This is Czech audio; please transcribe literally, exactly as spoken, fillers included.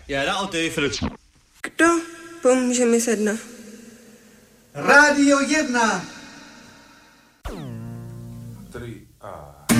Jera o ty, Filip. Kdo pomůže mi sedna? Rádio jedna. Tři a...